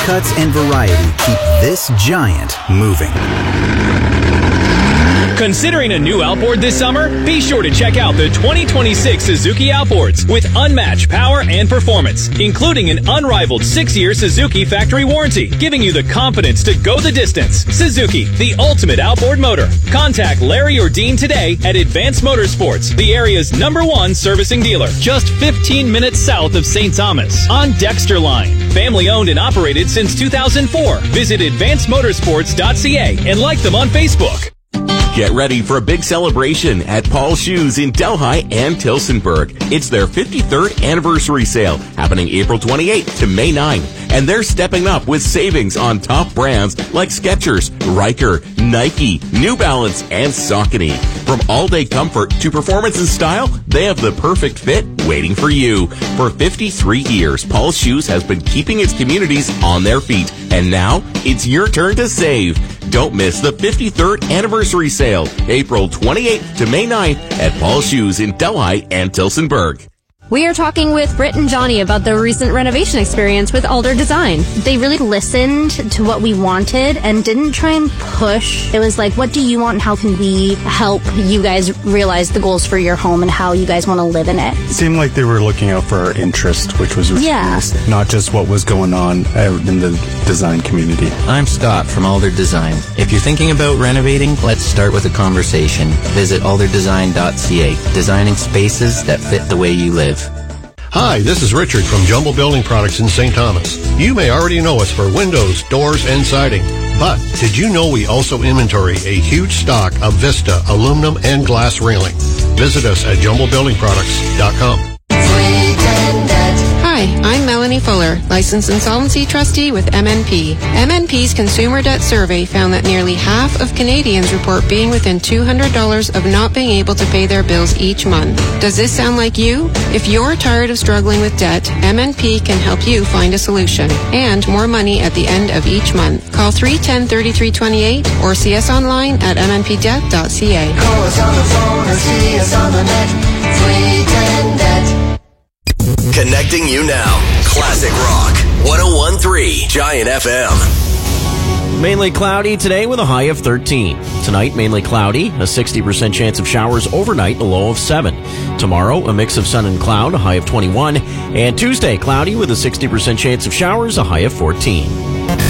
Cuts and variety keep this giant moving. Considering a new outboard this summer? Be sure to check out the 2026 Suzuki Outboards with unmatched power and performance, including an unrivaled 6-year Suzuki factory warranty, giving you the confidence to go the distance. Suzuki, the ultimate outboard motor. Contact Larry or Dean today at Advanced Motorsports, the area's #1 servicing dealer, just 15 minutes south of St. Thomas on Dexter Line. Family owned and operated since 2004. Visit advancedmotorsports.ca and like them on Facebook. Get ready for a big celebration at Paul's Shoes in Delhi and Tilsonburg. It's their 53rd anniversary sale happening April 28th to May 9th. And they're stepping up with savings on top brands like Skechers, Riker, Nike, New Balance, and Saucony. From all-day comfort to performance and style, they have the perfect fit waiting for you. For 53 years, Paul's Shoes has been keeping its communities on their feet. And now, it's your turn to save. Don't miss the 53rd anniversary sale, April 28th to May 9th at Paul's Shoes in Delhi and Tilsonburg. We are talking with Britt and Johnny about the recent renovation experience with Alder Design. They really listened to what we wanted and didn't try and push. It was like, what do you want and how can we help you guys realize the goals for your home and how you guys want to live in it? It seemed like they were looking out for our interest, which was really nice, not just what was going on out in the design community. I'm Scott from Alder Design. If you're thinking about renovating, let's start with a conversation. Visit alderdesign.ca, designing spaces that fit the way you live. Hi, this is Richard from Jumbo Building Products in St. Thomas. You may already know us for windows, doors, and siding. But did you know we also inventory a huge stock of Vista aluminum and glass railing? Visit us at jumbobuildingproducts.com. Hi, I'm Melanie Fuller, Licensed Insolvency Trustee with MNP. MNP's Consumer Debt Survey found that nearly half of Canadians report being within $200 of not being able to pay their bills each month. Does this sound like you? If you're tired of struggling with debt, MNP can help you find a solution and more money at the end of each month. Call 310-3328 or see us online at mnpdebt.ca. Call us on the phone or see us on the net. 310-DEBT. Connecting you now. Classic Rock 101.3 Giant FM. Mainly cloudy today with a high of 13. Tonight, mainly cloudy, a 60% chance of showers overnight, a low of 7. Tomorrow, a mix of sun and cloud, a high of 21. And Tuesday, cloudy with a 60% chance of showers, a high of 14.